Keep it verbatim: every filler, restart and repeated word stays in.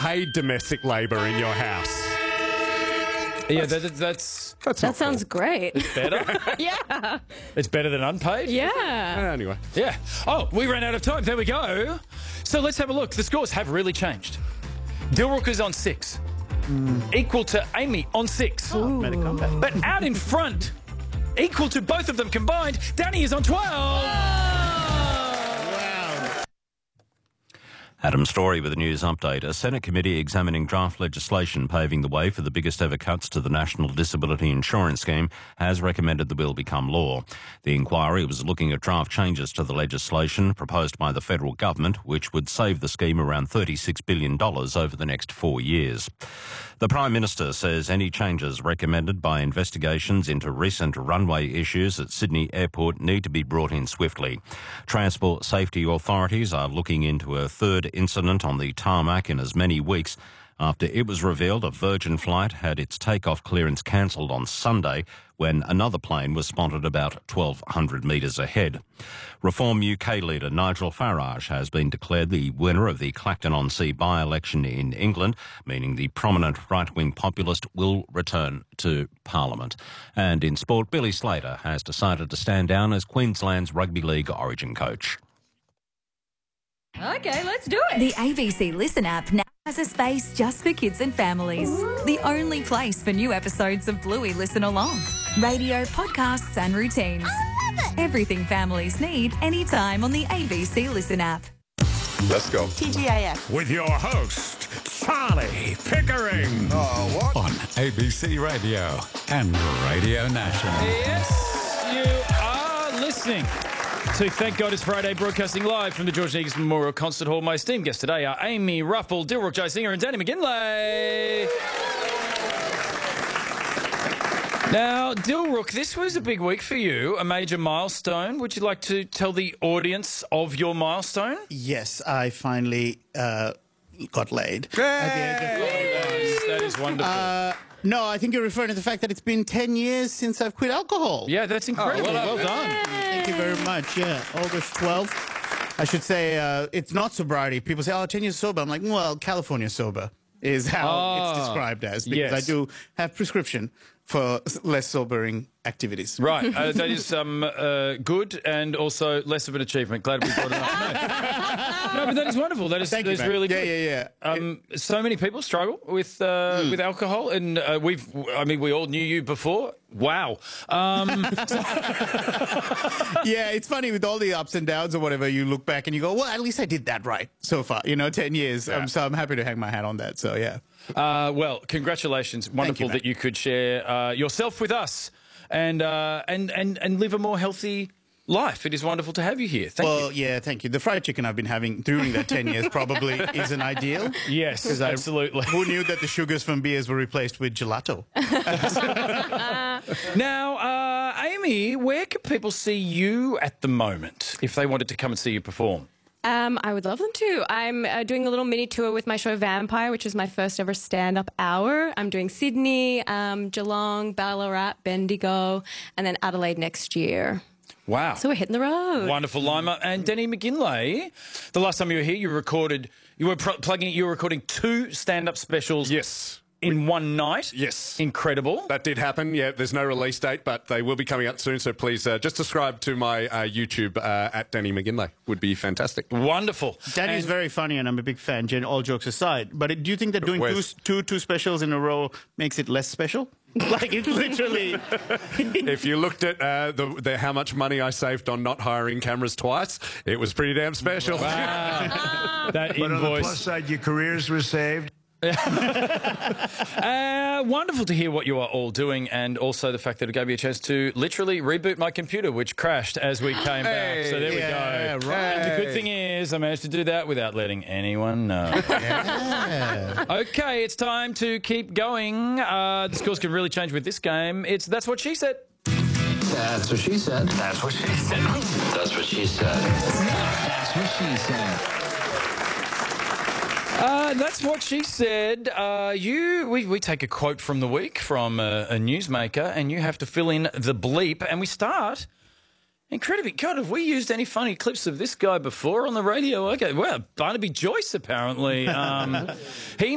paid domestic labour in your house. Yeah, that, that's... That's That not sounds cool. great. better. Yeah. It's better than unpaid? Yeah. Anyway. Yeah. Oh, we ran out of time. There we go. So let's have a look. The scores have really changed. Dilruk is on six. Mm. Equal to Amy on six. Ooh. But out in front, equal to both of them combined, Danny is on twelve. Adam Story with a news update. A Senate committee examining draft legislation paving the way for the biggest ever cuts to the National Disability Insurance Scheme has recommended the bill become law. The inquiry was looking at draft changes to the legislation proposed by the federal government, which would save the scheme around thirty-six billion dollars over the next four years. The Prime Minister says any changes recommended by investigations into recent runway issues at Sydney Airport need to be brought in swiftly. Transport safety authorities are looking into a third incident on the tarmac in as many weeks after it was revealed a Virgin flight had its takeoff clearance cancelled on Sunday when another plane was spotted about twelve hundred metres ahead. Reform U K leader Nigel Farage has been declared the winner of the Clacton-on-Sea by-election in England, meaning the prominent right-wing populist will return to Parliament. And in sport, Billy Slater has decided to stand down as Queensland's Rugby League Origin coach. Okay, let's do it. The A B C Listen app now has a space just for kids and families. Ooh. The only place for new episodes of Bluey Listen Along. Radio, podcasts and routines. I love it. Everything families need anytime on the A B C Listen app. Let's go. T G I F. With your host, Charlie Pickering. Oh, what? On A B C Radio and Radio National. Yes, you are listening to Thank God It's Friday, broadcasting live from the George Negus Memorial Concert Hall. My esteemed guests today are Amy Ruffle, Dilruk Jayasinha and Danny McGinlay. Now, Dilruk, this was a big week for you, a major milestone. Would you like to tell the audience of your milestone? Yes, I finally uh, got laid. At the age of That is, that is wonderful. Uh, no, I think you're referring to the fact that it's been ten years since I've quit alcohol. Yeah, that's incredible. Oh, well, well done. Thank you very much. Yeah, August twelfth. I should say uh, it's not sobriety. People say, oh, ten years sober. I'm like, well, California sober is how Ah, it's described as, because yes. I do have prescription for less sobering activities. Right, uh, that is um, uh, good and also less of an achievement. Glad we brought it up. No, no but that is wonderful. That is, Thank that you, is mate. really Yeah, good. yeah, yeah. Um, so many people struggle with uh, Mm. with alcohol, and uh, we've. I mean, we all knew you before. Wow. Um, Yeah, it's funny with all the ups and downs or whatever. You look back and you go, well, at least I did that right so far. You know, ten years. Yeah. Um, so I'm happy to hang my hat on that. So yeah. uh, well, congratulations. Wonderful you, that mate. you could share uh, yourself with us and uh, and and and live a more healthy life. It is wonderful to have you here. Thank well, you. yeah, thank you. The fried chicken I've been having during that ten years probably isn't ideal. Yes, 'Cause I- absolutely. Who knew that the sugars from beers were replaced with gelato? Now, uh, Amy, where can people see you at the moment if they wanted to come and see you perform? Um, I would love them to. I'm uh, doing a little mini tour with my show Vampire, which is my first ever stand-up hour. I'm doing Sydney, um, Geelong, Ballarat, Bendigo, and then Adelaide next year. Wow. So we're hitting the road. Wonderful lineup. And Danny McGinlay, the last time you were here, you recorded, you were pr- plugging, you were recording two stand-up specials Yes. in one night. Yes. Incredible. That did happen. Yeah, there's no release date, but they will be coming out soon. So please uh, just subscribe to my uh, YouTube uh, at Danny McGinlay. Would be fantastic. Wonderful. Danny's And- very funny, and I'm a big fan. Gen- all jokes aside, but do you think that doing two, Where's- two two specials in a row makes it less special? Like it literally. If you looked at uh, the, the how much money I saved on not hiring cameras twice, it was pretty damn special. Wow. That But on the plus invoice. side, your careers were saved. Uh, wonderful to hear what you are all doing, and also the fact that it gave me a chance to literally reboot my computer, which crashed as we came back. So there yeah, we go. right. And the good thing is I managed to do that without letting anyone know. Yeah. Okay, it's time to keep going. Uh, the scores can really change with this game. It's That's What She Said. That's what she said. That's what she said. That's what she said. That's what she said. Uh, that's what she said. Uh, you, we, we take a quote from the week from a, a newsmaker, and you have to fill in the bleep. And we start incredibly. God, have we used any funny clips of this guy before on the radio? Okay, well, Barnaby Joyce apparently. Um, he